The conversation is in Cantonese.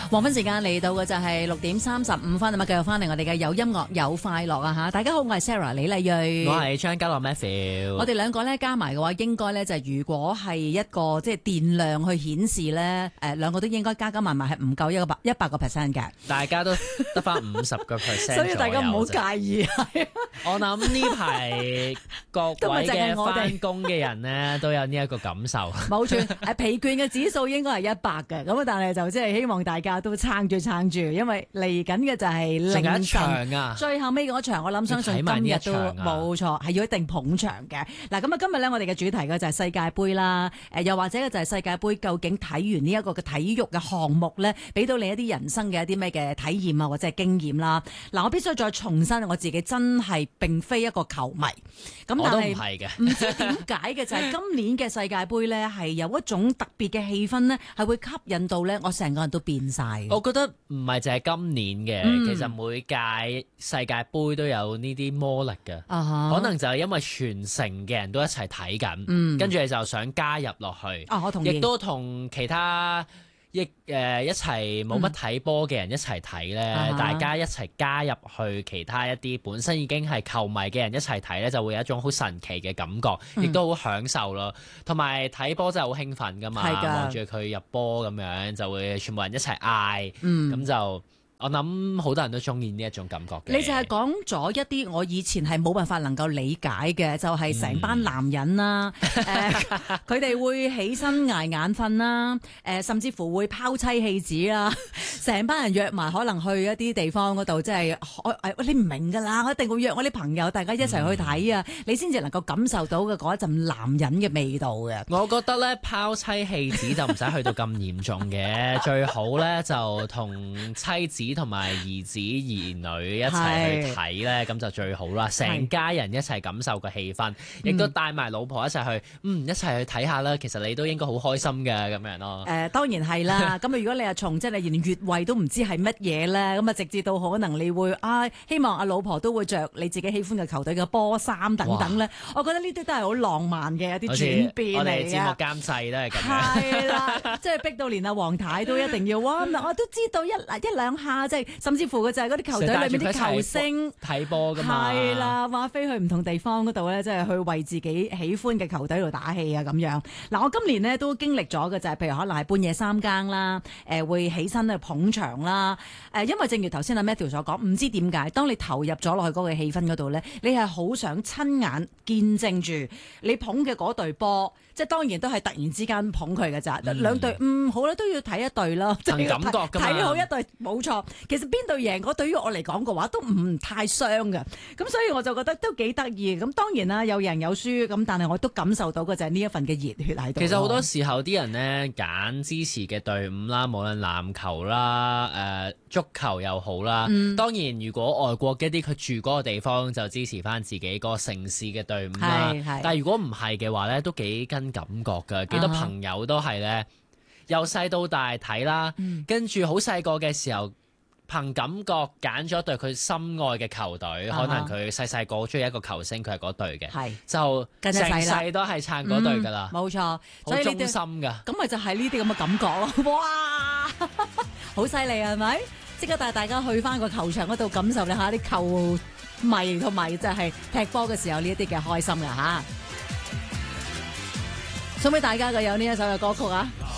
黃昏時間嚟到嘅就係6:35啊嘛，繼續翻嚟我哋嘅有音樂有快樂啊嚇！大家好，我係 Sarah 李麗蕊， 我係張家樂 Matthew。 我哋兩個咧加埋嘅話，應該咧就係如果係一個即係電量去顯示咧，兩個都應該加加埋埋係唔夠100% 嘅。 大家都得翻50%， 所以大家唔好介意。 我諗呢排各位嘅翻工嘅人咧都有呢一個感受。 冇錯，疲倦嘅指數應該係100嘅，咁但係就即係希望大家都撐住，因為嚟緊嘅就係凌晨啊， 最後尾嗰場，我諗相信今日都冇錯，係要一定捧場嘅。嗱，咁啊，今日咧我哋嘅主題嘅就係世界盃啦，又或者就係世界盃究竟睇完呢一個嘅體育嘅項目咧，俾到你一啲人生嘅一啲咩嘅體驗啊，或者係經驗啦。嗱，我必須再重申，我自己真係並非一個球迷，咁但係唔知點解嘅就係今年嘅世界盃咧係有一種特別嘅氣氛咧，係會吸引到咧我成個人都變晒。 我覺得唔係淨係今年嘅，其實每屆世界盃都有呢啲魔力嘅，可能就係因為全城嘅人都一齊睇緊，跟住你就想加入落去。 我同意。 亦都同其他一齊冇乜睇波嘅人一齊睇咧，大家一齊加入去其他一啲本身已經係球迷嘅人一齊睇咧，就會有一種好神奇嘅感覺，亦都好享受咯。同埋睇波真係好興奮噶嘛，望住佢入波咁樣，就會全部人一齊嗌，咁就。我諗好多人都中意呢一種感覺嘅。 你就係講咗一啲我以前係冇辦法能夠理解嘅，就係成班男人啦，佢哋會起身捱眼瞓啦，甚至乎會拋妻棄子啦，成班人約埋可能去一啲地方嗰度，即係你唔明㗎啦，我一定會約我啲朋友，大家一齊去睇啊，你先至能夠感受到嘅嗰一陣男人嘅味道嘅。 我覺得咧拋妻棄子就唔使去到咁嚴重嘅，最好咧就同妻子同埋兒子兒女一齊去睇咧，咁就最好啦。成家人一齊感受個氣氛，亦都帶埋老婆一齊去，一齊去睇下啦。其實你都應該好開心嘅咁樣咯。 當然係啦。咁如果你係從即係你連越位都唔知係乜嘢咧，咁啊直至到可能你會希望阿老婆都會着你自己喜歡嘅球隊嘅波衫等等咧。我覺得呢啲都係好浪漫嘅一啲轉變嚟嘅。 我哋節目監製都係咁樣。 係啦，即係逼到連阿黃太都一定要我都知道一兩下即係。甚至乎嘅就係嗰啲球隊裏面啲球星睇波㗎嘛， 係啦，話飛去唔同地方嗰度咧，即係去為自己喜歡嘅球隊度打氣啊咁樣。嗱，我今年呢都經歷咗嘅就係，譬如可能係半夜3更啦，會起身去捧場啦。因為正如頭先阿 Matthew 所講，唔知點解，當你投入咗落去嗰個氣氛嗰度咧，你係好想親眼見證住你捧嘅嗰隊波。即係當然都係突然之間捧佢嘅咋，兩隊好啦，都要睇一隊啦， 憑感覺㗎嘛， 睇好一隊冇錯。其實邊隊贏，我對於我嚟講嘅話都唔太傷嘅，咁所以我就覺得都幾得意。咁當然啦，有贏有輸，咁但係我都感受到嘅就係呢一份嘅熱血喺度。 其實好多時候啲人呢揀支持嘅隊伍啦，無論籃球啦、足球又好啦。當然如果外國一啲佢住嗰個地方就支持翻自己個城市嘅隊伍啦。但係如果唔係嘅話呢，都幾跟感覺㗎。幾多朋友都係呢，由細到大睇啦，跟住好細個嘅時候。憑感覺揀咗隊佢心愛嘅球隊，可能佢細細個中意一個球星，佢係嗰隊嘅，就成世都係撐嗰隊㗎啦。 冇錯， 好忠心㗎。 咁咪就係呢啲咁嘅感覺咯。哇，好犀利係咪？即刻帶大家去翻個球場嗰度感受一下啲球迷同埋就係踢波嘅時候呢一啲嘅開心㗎嚇。送俾大家嘅有呢一首嘅歌曲啊！